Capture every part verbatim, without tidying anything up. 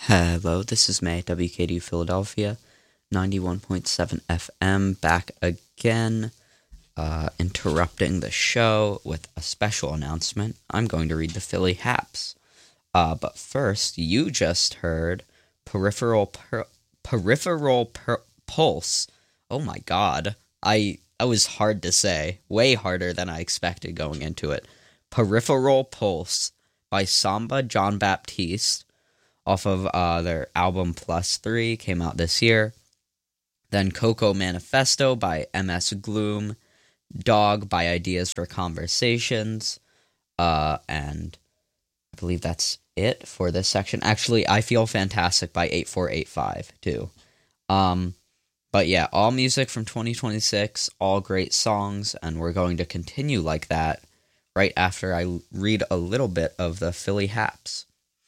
Hello, this is May, W K D U Philadelphia, ninety-one point seven F M, back again, uh, interrupting the show with a special announcement. I'm going to read the Philly Haps. Uh, but first, you just heard Peripheral per- Peripheral per- Pulse. Oh my god, I that was hard to say, way harder than I expected going into it. Peripheral Pulse by Samba John Baptiste, off of uh, their album Plus three, came out this year. Then Coco Manifesto by M S Gloom, Dog by Ideas for Conversations, uh, and I believe that's it for this section. Actually, I Feel Fantastic by eight four eight five, too. Um, but yeah, all music from twenty twenty-six, all great songs, and we're going to continue like that right after I read a little bit of the Philly Haps.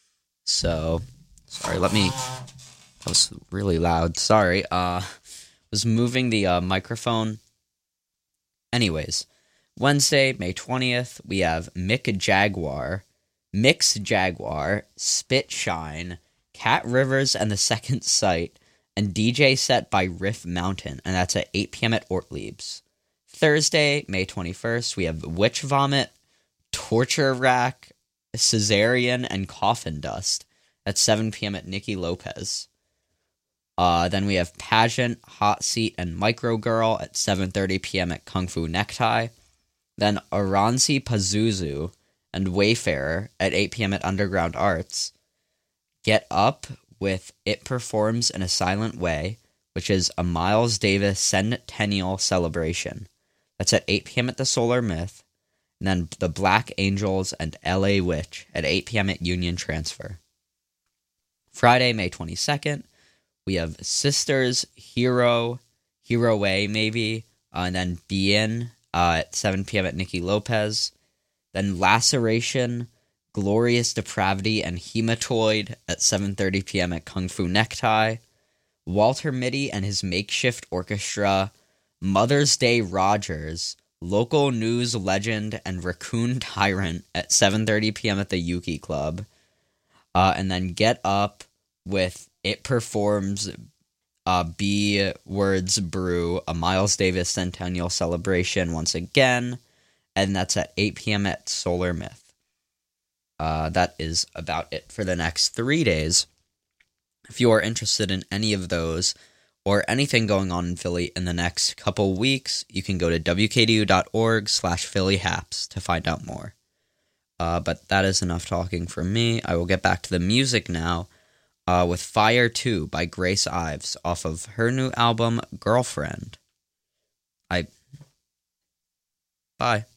So, sorry, let me, that was really loud, sorry, uh, was moving the uh, microphone. Anyways, Wednesday, May twentieth, we have Mick Jaguar, Mix Jaguar, Spit Shine, Cat Rivers and the Second Sight, and D J set by Riff Mountain, and that's at eight p.m. at Ortlieb's. Thursday, May twenty-first, we have Witch Vomit, Torture Rack, Caesarean, and Coffin Dust at seven p.m. at Nikki Lopez. Uh, then we have Pageant, Hot Seat, and Micro Girl at seven thirty p.m. at Kung Fu Necktie. Then Aranzi Pazuzu and Wayfarer at eight p.m. at Underground Arts. Get Up with It Performs in a Silent Way, which is a Miles Davis Centennial Celebration. That's at eight p.m. at the Solar Myth. And then the Black Angels and L A Witch at eight p.m. at Union Transfer. Friday, May twenty-second, we have Sisters, Hero, Hero Way maybe, uh, and then Bien uh, at seven p.m. at Nikki Lopez. Then Laceration, Glorious Depravity, and Hematoid at seven thirty p.m. at Kung Fu Necktie. Walter Mitty and his Makeshift Orchestra, Mother's Day Rogers, Local News Legend, and Raccoon Tyrant at seven thirty p.m. at the Yuki Club. Uh, and then Get Up with It Performs uh, B Words Brew, a Miles Davis Centennial Celebration once again. And that's at eight p.m. at Solar Myth. Uh, that is about it for the next three days. If you are interested in any of those, or anything going on in Philly in the next couple weeks, you can go to w k d u dot org slash Philly Haps to find out more. Uh, but that is enough talking from me. I will get back to the music now uh, with Fire two by Grace Ives off of her new album, Girlfriend. I... Bye.